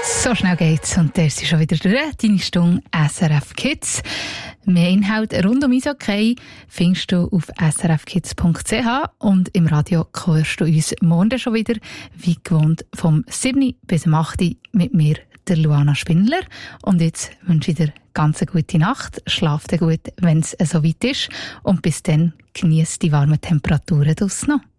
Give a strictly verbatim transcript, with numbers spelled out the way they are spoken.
So schnell geht's und der ist schon wieder durch. Deine Stunde S R F Kids. Mehr Inhalt rund um Eishockey findest du auf s r f kids punkt c h und im Radio hörst du uns morgen schon wieder, wie gewohnt, vom sieben bis acht mit mir, der Luana Spindler. Und jetzt wünsche ich dir ganz eine gute Nacht. Schlaf dir gut, wenn es so weit ist. Und bis dann genieß die warmen Temperaturen draussen noch.